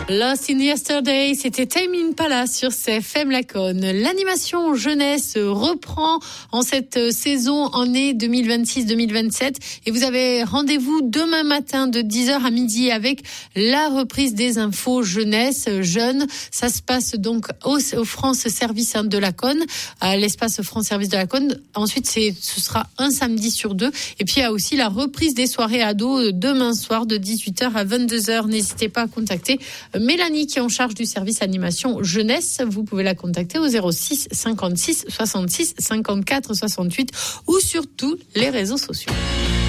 Lost in Yesterday, c'était Tame Impala sur CFM Laconne. L'animation jeunesse reprend en cette saison année 2026-2027 et vous avez rendez-vous demain matin de 10h à midi avec la reprise des infos jeunesse jeunes. Ça se passe donc au France Service de Laconne, à l'espace France Service de Laconne. Ensuite, ce sera un samedi sur deux. Et puis, il y a aussi la reprise des soirées ados demain soir de 18h à 22h. N'hésitez pas à contacter Mélanie qui est en charge du service animation jeunesse. Vous pouvez la contacter au 06 56 66 54 68 ou sur tous les réseaux sociaux.